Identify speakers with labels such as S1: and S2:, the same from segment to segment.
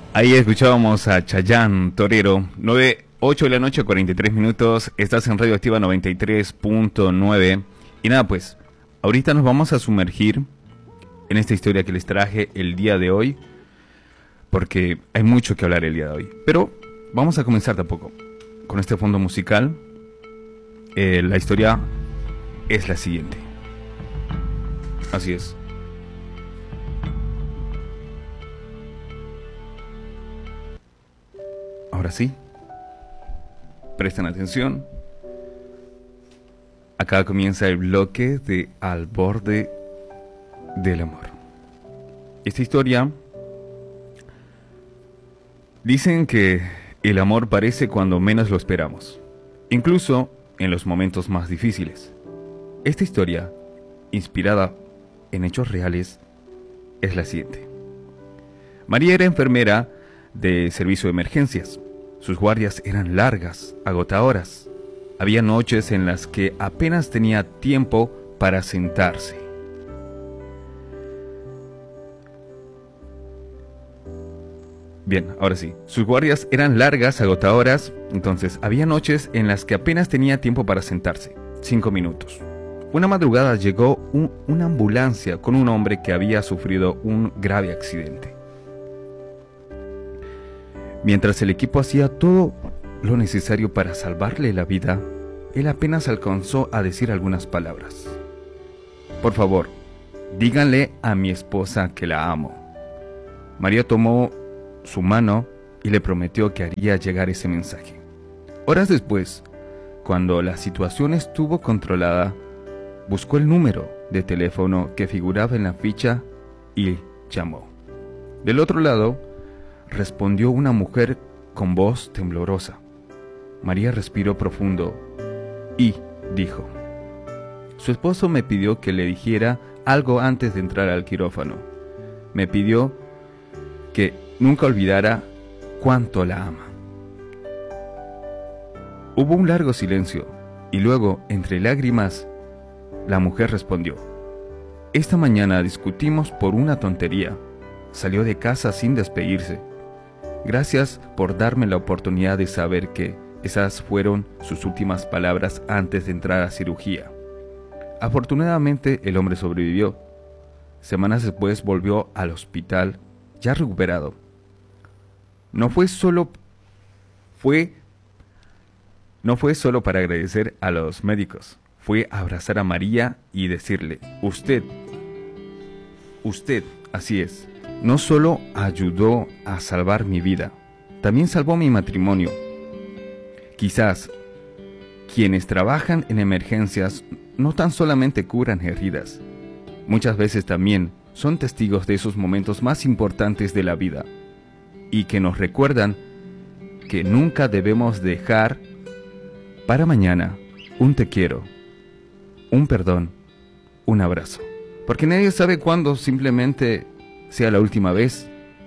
S1: Ahí escuchábamos a Chayanne Torero, 8 de la noche, 43 minutos, estás en Radio Activa 93.9. Y nada, pues, ahorita nos vamos a sumergir en esta historia que les traje el día de hoy, porque hay mucho que hablar el día de hoy. Pero vamos a comenzar tampoco con este fondo musical. La historia es la siguiente. Así es. Ahora sí, presten atención. Acá comienza el bloque de Al borde del amor. Esta historia, dicen que el amor parece cuando menos lo esperamos, incluso en los momentos más difíciles. Esta historia, inspirada en hechos reales, es la siguiente. María era enfermera de servicio de emergencias. Sus guardias eran largas, agotadoras. Había noches en las que apenas tenía tiempo para sentarse. Bien, ahora sí. Sus guardias eran largas, agotadoras. Entonces, había noches en las que apenas tenía tiempo para sentarse. 5 minutos. Una madrugada llegó una ambulancia con un hombre que había sufrido un grave accidente. Mientras el equipo hacía todo lo necesario para salvarle la vida, él apenas alcanzó a decir algunas palabras. Por favor, díganle a mi esposa que la amo. María tomó su mano y le prometió que haría llegar ese mensaje. Horas después, cuando la situación estuvo controlada, buscó el número de teléfono que figuraba en la ficha y llamó. Del otro lado, respondió una mujer con voz temblorosa. María respiró profundo y dijo: su esposo me pidió que le dijera algo antes de entrar al quirófano. Me pidió que nunca olvidara cuánto la ama. Hubo un largo silencio y luego, entre lágrimas, la mujer respondió: esta mañana discutimos por una tontería. Salió de casa sin despedirse. Gracias por darme la oportunidad de saber que esas fueron sus últimas palabras antes de entrar a cirugía. Afortunadamente, el hombre sobrevivió. Semanas después volvió al hospital, ya recuperado. No fue solo para agradecer a los médicos. Fue abrazar a María y decirle: usted, así es. No solo ayudó a salvar mi vida, también salvó mi matrimonio. Quizás quienes trabajan en emergencias no tan solamente curan heridas, muchas veces también son testigos de esos momentos más importantes de la vida y que nos recuerdan que nunca debemos dejar para mañana un te quiero, un perdón, un abrazo, porque nadie sabe cuándo simplemente sea la última vez.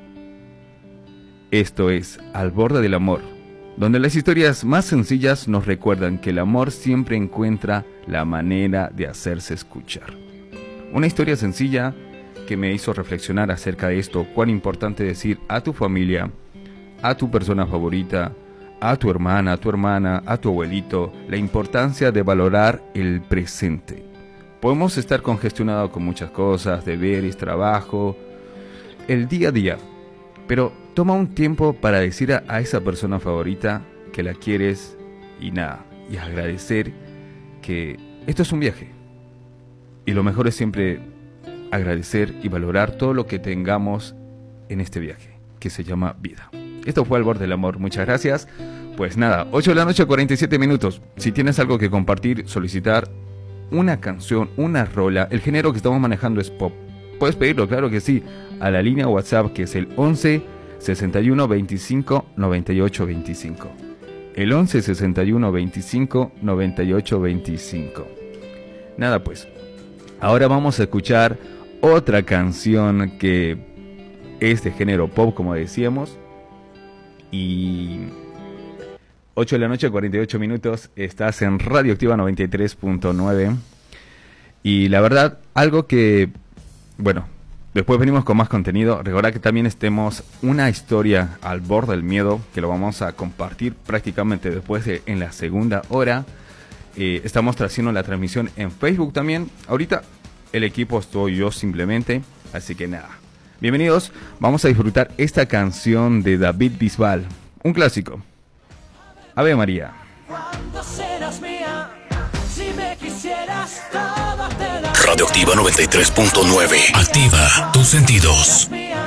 S1: Esto es Al borde del amor, donde las historias más sencillas nos recuerdan que el amor siempre encuentra la manera de hacerse escuchar. Una historia sencilla que me hizo reflexionar acerca de esto, cuán importante decir a tu familia, a tu persona favorita, a tu hermana, a tu abuelito, la importancia de valorar el presente. Podemos estar congestionados con muchas cosas, deberes, trabajo, el día a día, pero toma un tiempo para decir a esa persona favorita que la quieres y agradecer que esto es un viaje. Y lo mejor es siempre agradecer y valorar todo lo que tengamos en este viaje, que se llama vida. Esto fue Al borde del amor, muchas gracias. Pues nada, 8 de la noche, 47 minutos. Si tienes algo que compartir, solicitar una canción, una rola, el género que estamos manejando es pop. Puedes pedirlo, claro que sí, a la línea WhatsApp que es el 11 61 25 98 25. El 11 61 25 98 25. Nada pues, ahora vamos a escuchar otra canción que es de género pop, como decíamos. Y 8 de la noche, 48 minutos, estás en Radio Activa 93.9. Y la verdad, algo que, bueno, Después venimos con más contenido. Recuerda que también estemos una historia al borde del miedo, que lo vamos a compartir prácticamente después en la segunda hora. Estamos haciendo la transmisión en Facebook también. Ahorita el equipo estoy yo simplemente, así que nada. Bienvenidos, vamos a disfrutar esta canción de David Bisbal, un clásico. Ave María.
S2: Radioactiva 93.9. Activa tus sentidos.